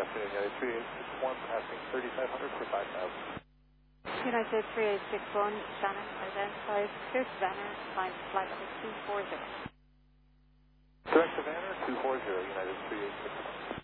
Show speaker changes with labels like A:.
A: afternoon, United 3861, passing 3500 for 5000.
B: United 3861, Shannon, identified, clear Savannah, climb flight level 240.
A: Direct Savannah, 240, United 3861.